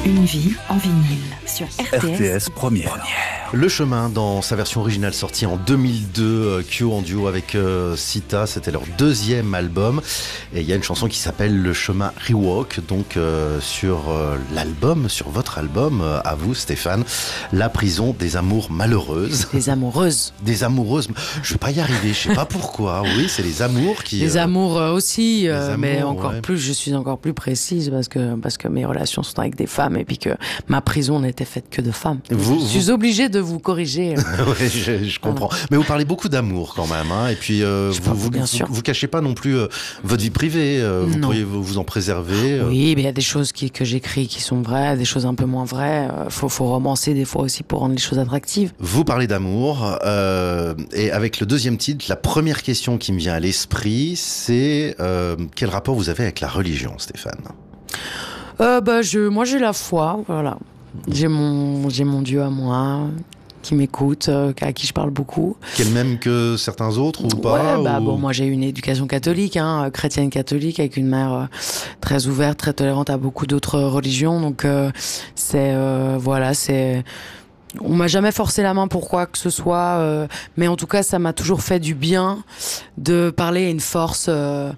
Une vie en vinyle sur RTS Première. Le Chemin, dans sa version originale sortie en 2002, Kyo en duo avec Sita, c'était leur deuxième album. Et il y a une chanson qui s'appelle Le Chemin Rewalk, donc sur l'album, sur votre album, à vous Stéphane, La prison des amours malheureuses. Des amoureuses. Des amoureuses. Je vais pas y arriver, je sais pas pourquoi. Oui, c'est les amours qui... Les amours aussi, amours, mais encore ouais. plus, je suis encore plus précise parce que mes relations sont avec des femmes et puis que ma prison n'était faite que de femmes. Je suis obligée de vous corriger. Oui, je comprends. Mais vous parlez beaucoup d'amour quand même, hein. Et puis vous cachez pas non plus votre vie privée. Vous pourriez vous en préserver. Oui, mais il y a des choses que j'écris qui sont vraies, des choses un peu moins vraies. Faut romancer des fois aussi pour rendre les choses attractives. Vous parlez d'amour et avec le deuxième titre, la première question qui me vient à l'esprit, c'est quel rapport vous avez avec la religion, Stéphane ? Moi j'ai la foi, voilà. J'ai mon Dieu à moi, qui m'écoute, à qui je parle beaucoup. Quel même que certains autres ou pas? Ouais, bon, moi j'ai eu une éducation catholique, chrétienne catholique, avec une mère très ouverte, très tolérante à beaucoup d'autres religions. Donc on m'a jamais forcé la main pour quoi que ce soit, mais en tout cas ça m'a toujours fait du bien de parler à une force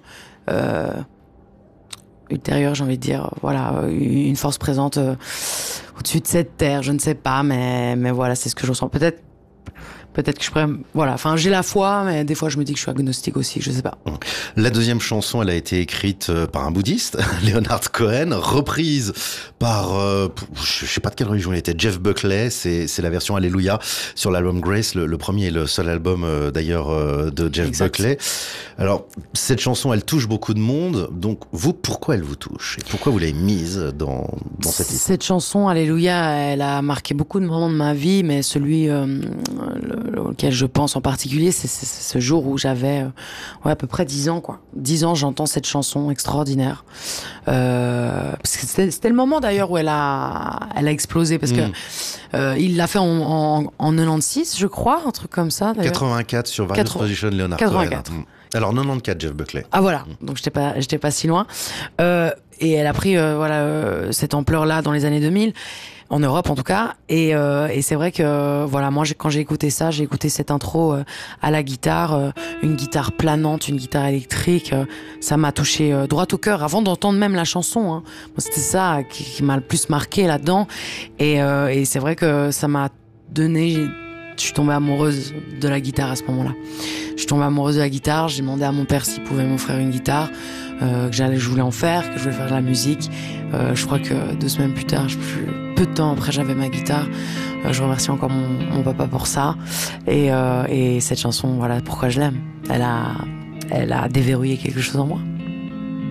ultérieure, j'ai envie de dire, voilà, une force présente au-dessus de cette terre, je ne sais pas, mais voilà, c'est ce que je ressens. Peut-être que je pourrais... Voilà, enfin, j'ai la foi, mais des fois, je me dis que je suis agnostique aussi, je sais pas. La deuxième chanson, elle a été écrite par un bouddhiste, Leonard Cohen, reprise par, je sais pas de quelle religion il était, Jeff Buckley, c'est la version Alléluia sur l'album Grace, le premier et le seul album d'ailleurs de Jeff Buckley. Alors, cette chanson, elle touche beaucoup de monde, donc vous, pourquoi elle vous touche? Et pourquoi vous l'avez mise dans cette liste? Cette chanson, Alléluia, elle a marqué beaucoup de moments de ma vie, mais celui auquel je pense en particulier, c'est ce jour où j'avais à peu près 10 ans, quoi. 10 ans, j'entends cette chanson extraordinaire. Parce que c'était le moment d'ailleurs où elle a explosé, parce que il l'a fait en 96, je crois, un truc comme ça. D'ailleurs. 84 sur Various Position, Leonard 84. Cohen. Alors 94, Jeff Buckley. Ah voilà, donc j'étais pas si loin. Et elle a pris cette ampleur-là dans les années 2000. En Europe en tout cas, et c'est vrai que voilà, moi quand j'ai écouté ça, j'ai écouté cette intro à la guitare, une guitare planante, une guitare électrique, ça m'a touché droit au cœur avant d'entendre même la chanson. Moi, c'était ça qui m'a le plus marqué là-dedans, et c'est vrai que ça m'a donné. Je suis tombée amoureuse de la guitare à ce moment-là. Je suis tombée amoureuse de la guitare. J'ai demandé à mon père s'il pouvait m'offrir une guitare, que je voulais en faire, que je voulais faire de la musique. Je crois que 2 semaines plus tard, peu de temps après, j'avais ma guitare. Je remercie encore mon papa pour ça. Et cette chanson, voilà pourquoi je l'aime. Elle a déverrouillé quelque chose en moi.